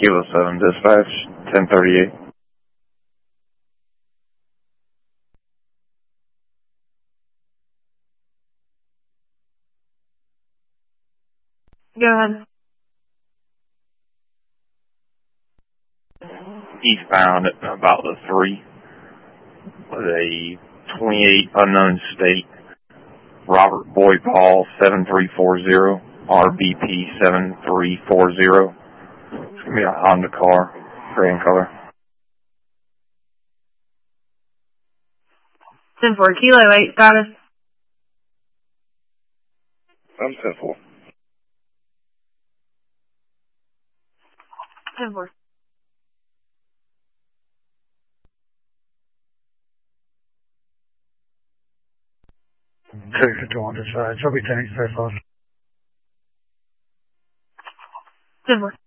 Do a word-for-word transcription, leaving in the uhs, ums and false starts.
Kilo seven, dispatch, ten thirty-eight. Go ahead. Eastbound at about the three with a twenty-eight unknown state. Robert Boyd Paul seven three four zero, R B P seven three four zero. It's going to be a Honda car, gray in color. ten four, Kilo eight, status. I'm ten four. ten four. two fifty-one, dispatch. I'll be ten eight, very close. ten four.